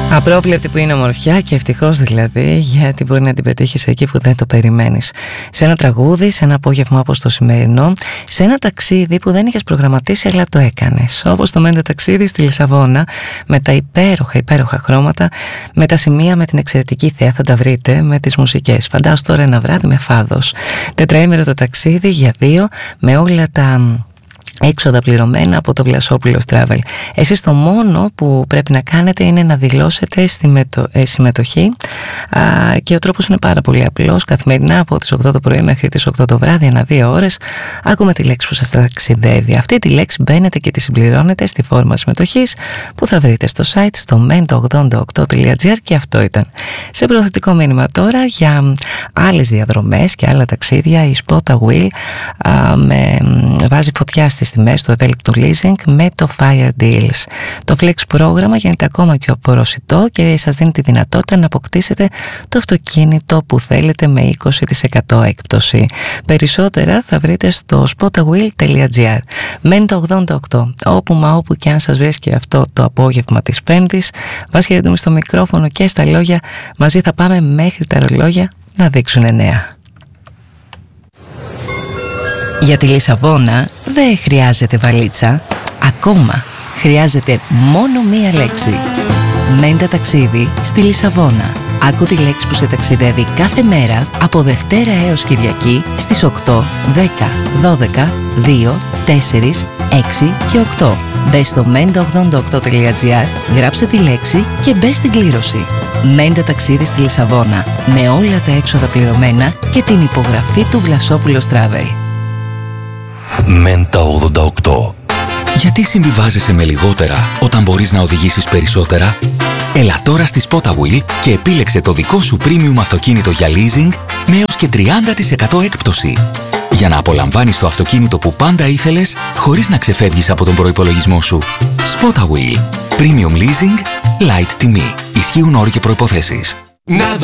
Απρόβλεπτη που είναι ομορφιά και ευτυχώς δηλαδή, γιατί μπορεί να την πετύχεις εκεί που δεν το περιμένεις. Σε ένα τραγούδι, σε ένα απόγευμα όπως το σημερινό, σε ένα ταξίδι που δεν είχες προγραμματίσει αλλά το έκανες. Όπως το μέντε ταξίδι στη Λισαβόνα, με τα υπέροχα χρώματα, με τα σημεία, με την εξαιρετική θέα, θα τα βρείτε, με τις μουσικές. Φαντάσου τώρα ένα βράδυ με φάδος. Τετραήμερο το ταξίδι για 2, με όλα τα έξοδα πληρωμένα από το Βλασόπουλος Travel. Εσείς το μόνο που πρέπει να κάνετε είναι να δηλώσετε συμμετοχή και ο τρόπος είναι πάρα πολύ απλός. Καθημερινά από τις 8 το πρωί μέχρι τις 8 το βράδυ, ανά 2 ώρες, ακούμε τη λέξη που σας ταξιδεύει. Αυτή τη λέξη μπαίνετε και τη συμπληρώνετε στη φόρμα συμμετοχής που θα βρείτε στο site στο mento88.gr, και αυτό ήταν. Σε προωθητικό μήνυμα τώρα για άλλες διαδρομές και άλλα ταξίδια, η Spota Wheel βάζει φωτιά στις τιμές του ευέλικτου leasing με το Fire Deals. Το Flex πρόγραμμα γίνεται ακόμα πιο απορροσιτό και σας δίνει τη δυνατότητα να αποκτήσετε το αυτοκίνητο που θέλετε με 20% έκπτωση. Περισσότερα θα βρείτε στο spotawheel.gr. Mento 88, όπου και αν σας βρίσκει αυτό το απόγευμα της Πέμπτης, Βάση χαιρετούμε στο μικρόφωνο και στα λόγια. Μαζί θα πάμε μέχρι τα ρολόγια να δείξουν 9. Για τη Λισαβόνα δεν χρειάζεται βαλίτσα. Ακόμα χρειάζεται μόνο μία λέξη. Μέντε ταξίδι στη Λισαβόνα. Άκου τη λέξη που σε ταξιδεύει κάθε μέρα από Δευτέρα έως Κυριακή στις 8, 10, 12, 2, 4, 6 και 8. Μπες στο mento88.gr, γράψε τη λέξη και μπες στην κλήρωση. Μέντε ταξίδι στη Λισαβόνα, με όλα τα έξοδα πληρωμένα και την υπογραφή του Βλασόπουλος Travel. Μέντα 88. Γιατί συμβιβάζεσαι με λιγότερα όταν μπορείς να οδηγήσεις περισσότερα? Έλα τώρα στη Spota Wheel και επίλεξε το δικό σου premium αυτοκίνητο για leasing με έως και 30% έκπτωση. Για να απολαμβάνεις το αυτοκίνητο που πάντα ήθελες, χωρίς να ξεφεύγεις από τον προϋπολογισμό σου. Spota Wheel. Premium leasing, light τιμή. Ισχύουν όροι και προϋποθέσεις.